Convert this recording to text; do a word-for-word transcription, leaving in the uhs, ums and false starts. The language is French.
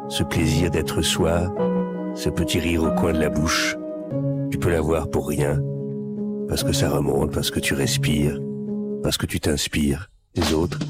ce plaisir d'être soi, ce petit rire au coin de la bouche, tu peux l'avoir pour rien, parce que ça remonte, parce que tu respires, parce que tu t'inspires des autres.